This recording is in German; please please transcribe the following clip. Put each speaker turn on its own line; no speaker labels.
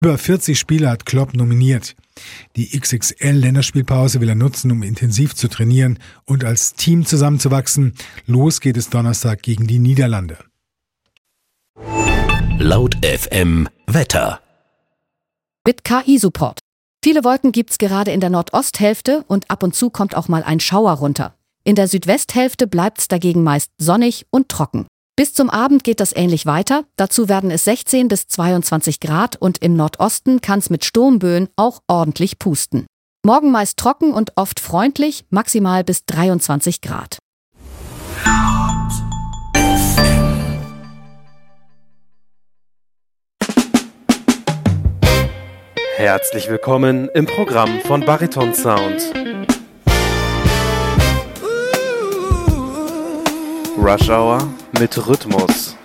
Über 40 Spieler hat Klopp nominiert. Die XXL-Länderspielpause will er nutzen, um intensiv zu trainieren und als Team zusammenzuwachsen. Los geht es Donnerstag gegen die Niederlande.
Laut FM Wetter.
Mit KI-Support. Viele Wolken gibt's gerade in der Nordosthälfte und ab und zu kommt auch mal ein Schauer runter. In der Südwesthälfte bleibt's dagegen meist sonnig und trocken. Bis zum Abend geht das ähnlich weiter. Dazu werden es 16 bis 22 Grad und im Nordosten kann's mit Sturmböen auch ordentlich pusten. Morgen meist trocken und oft freundlich, maximal bis 23 Grad.
Herzlich willkommen im Programm von Bariton Sound. Rush Hour mit Rhythmus.